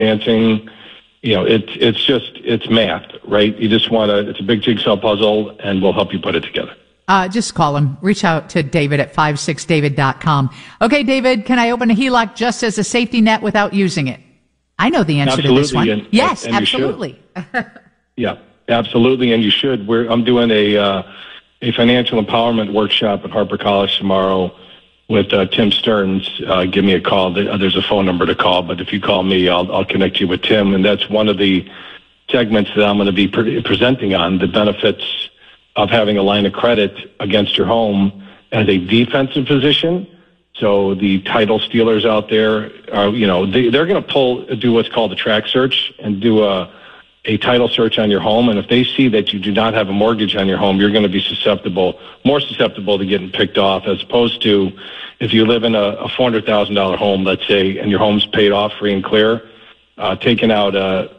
financing. It's math, right? You just it's a big jigsaw puzzle, and we'll help you put it together. Just call him. Reach out to David at 56david.com. Okay, David, can I open a HELOC just as a safety net without using it? I know the answer to this one. Yes, absolutely. Yeah, absolutely, and you should. I'm doing a financial empowerment workshop at Harper College tomorrow with Tim Stearns. Give me a call. There's a phone number to call, but if you call me, I'll connect you with Tim, and that's one of the segments that I'm going to be presenting on, the benefits of having a line of credit against your home as a defensive position. So the title stealers out there are, they're going to do what's called a track search and do a title search on your home. And if they see that you do not have a mortgage on your home, you're going to be more susceptible to getting picked off, as opposed to if you live in a $400,000 home, let's say, and your home's paid off free and clear, taking out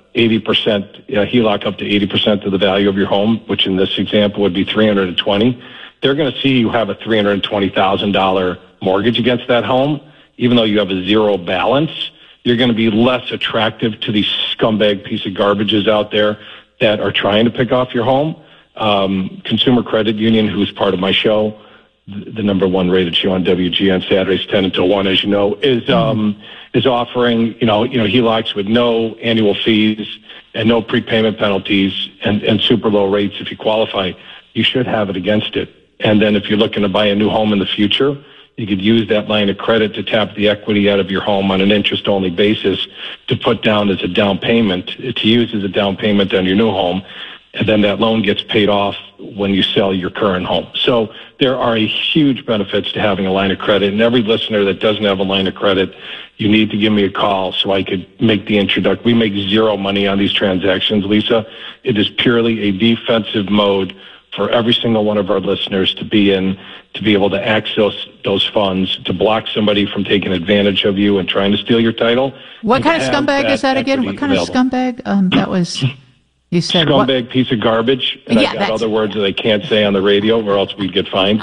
80%, HELOC up to 80% of the value of your home, which in this example would be $320,000. They're going to see you have a $320,000 mortgage against that home, even though you have a zero balance. You're going to be less attractive to these scumbag piece of garbages out there that are trying to pick off your home. Consumer Credit Union, who's part of my show, the number one rated show on WGN Saturdays 10 until 1, as you know, is offering HELOCs with no annual fees and no prepayment penalties and super low rates if you qualify. You should have it against it. And then if you're looking to buy a new home in the future, you could use that line of credit to tap the equity out of your home on an interest-only basis to put down as a down payment, to use as a down payment on your new home, and then that loan gets paid off when you sell your current home. So there are huge benefits to having a line of credit, and every listener that doesn't have a line of credit, you need to give me a call so I could make the introduction. We make zero money on these transactions, Lisa. It is purely a defensive mode for every single one of our listeners to be in, to be able to access those funds, to block somebody from taking advantage of you and trying to steal your title. What kind of scumbag is that again? What kind of scumbag? That was, you said scumbag, what? Piece of garbage. And yeah, I got other words that I can't say on the radio or else we'd get fined.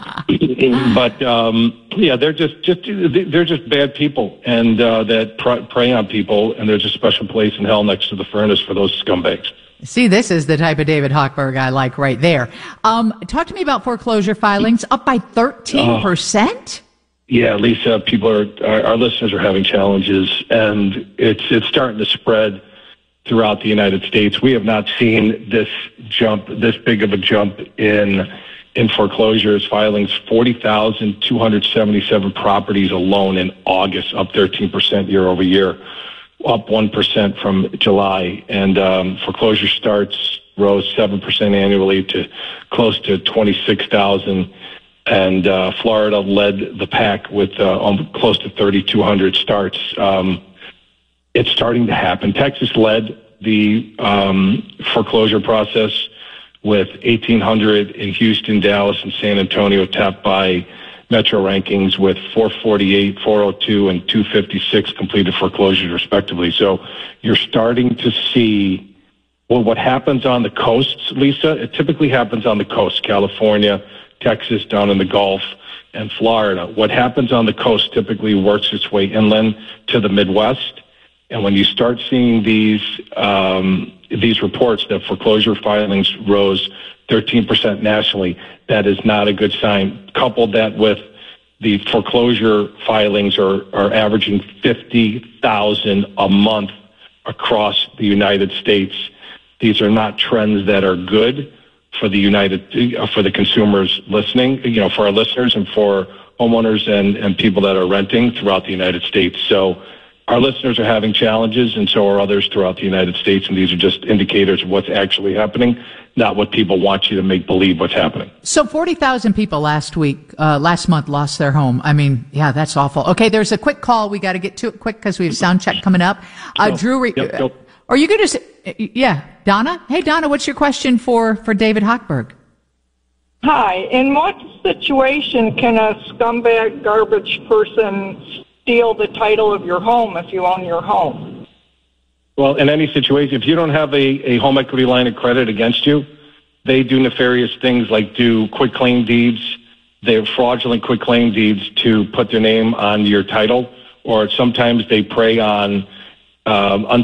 But they're just bad people, and that prey on people, and there's a special place in hell next to the furnace for those scumbags. See, this is the type of David Hochberg I like right there. Talk to me about foreclosure filings, up by 13%? Yeah, Lisa, our listeners are having challenges, and it's starting to spread throughout the United States. We have not seen this big of a jump in foreclosures filings. 40,277 properties alone in August, up 13% year over year. Up 1% from July, and foreclosure starts rose 7% annually to close to 26,000. And Florida led the pack with close to 3,200 starts. It's starting to happen. Texas led the foreclosure process with 1,800 in Houston, Dallas, and San Antonio, topped by Metro rankings with 448, 402, and 256 completed foreclosures, respectively. So you're starting to see what happens on the coasts, Lisa. It typically happens on the coast, California, Texas, down in the Gulf, and Florida. What happens on the coast typically works its way inland to the Midwest. And when you start seeing these reports that foreclosure filings rose 13% nationally, that is not a good sign. Couple that with the foreclosure filings are averaging 50,000 a month across the United States. These are not trends that are good for the consumers listening, for our listeners and for homeowners and people that are renting throughout the United States. So our listeners are having challenges, and so are others throughout the United States, and these are just indicators of what's actually happening, not what people want you to make believe what's happening. So 40,000 people last month lost their home. I mean, yeah, that's awful. Okay, there's a quick call. We got to get to it quick because we have sound check coming up. Drew, are you going to Donna? Hey, Donna, what's your question for David Hochberg? Hi. In what situation can a scumbag garbage person steal the title of your home if you own your home? Well, in any situation, if you don't have a home equity line of credit against you, they do nefarious things like do quick claim deeds. They have fraudulent quick claim deeds to put their name on your title, or sometimes they prey on on